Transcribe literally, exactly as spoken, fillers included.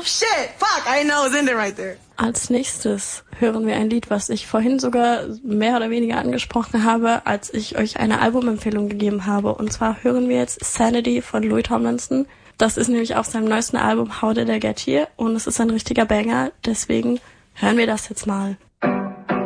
shit! Fuck! I didn't know it was in there right there. Als nächstes hören wir ein Lied, was ich vorhin sogar mehr oder weniger angesprochen habe, als ich euch eine Albumempfehlung gegeben habe. Und zwar hören wir jetzt Sanity von Louis Tomlinson. Das ist nämlich auf seinem neuesten Album How Did I Get Here und es ist ein richtiger Banger. Deswegen hören wir das jetzt mal.